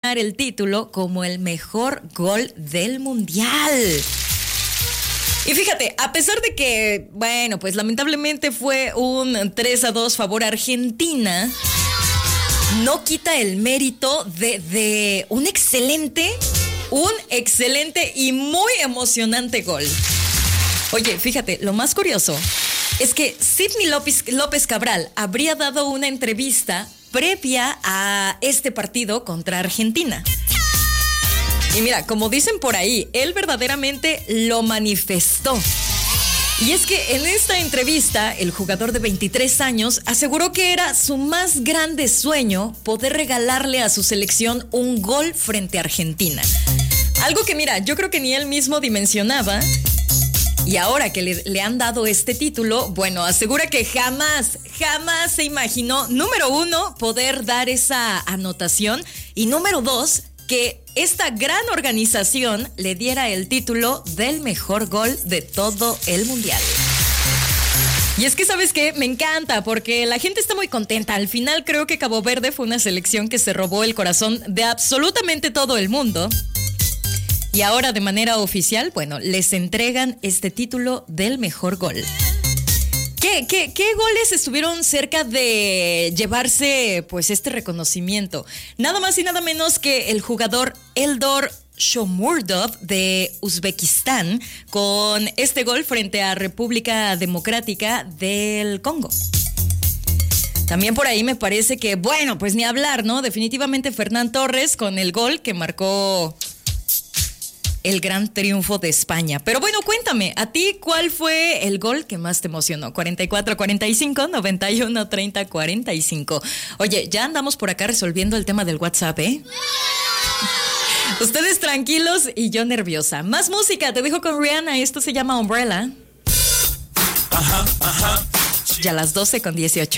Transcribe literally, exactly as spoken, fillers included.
ganar el título como el mejor gol del mundial. Y fíjate, a pesar de que, bueno, pues lamentablemente fue un tres a dos favor Argentina, no quita el mérito de, de un excelente, un excelente y muy emocionante gol. Oye, fíjate, lo más curioso es que Sidney López, López Cabral habría dado una entrevista previa a este partido contra Argentina. Y mira, como dicen por ahí, él verdaderamente lo manifestó. Y es que en esta entrevista, el jugador de veintitrés años aseguró que era su más grande sueño poder regalarle a su selección un gol frente a Argentina. Algo que, mira, yo creo que ni él mismo dimensionaba. Y ahora que le, le han dado este título, bueno, asegura que jamás, jamás se imaginó, número uno, poder dar esa anotación. Y número dos, que esta gran organización le diera el título del mejor gol de todo el mundial. Y es que, ¿sabes qué? Me encanta porque la gente está muy contenta. Al final creo que Cabo Verde fue una selección que se robó el corazón de absolutamente todo el mundo. Y ahora de manera oficial, bueno, les entregan este título del mejor gol. ¿Qué, qué, qué goles estuvieron cerca de llevarse pues este reconocimiento? Nada más y nada menos que el jugador Eldor Shomurodov de Uzbekistán con este gol frente a República Democrática del Congo. También por ahí me parece que, bueno, pues ni hablar, ¿no? Definitivamente Fernán Torres con el gol que marcó el gran triunfo de España. Pero bueno, cuéntame, ¿a ti cuál fue el gol que más te emocionó? cuarenta y cuatro cuarenta y cinco, noventa y uno treinta cuarenta y cinco. Oye, ya andamos por acá resolviendo el tema del WhatsApp, ¿eh? Ustedes tranquilos y yo nerviosa. Más música, te dejo con Rihanna. Esto se llama Umbrella. Ajá, ajá. Ya a las doce con dieciocho.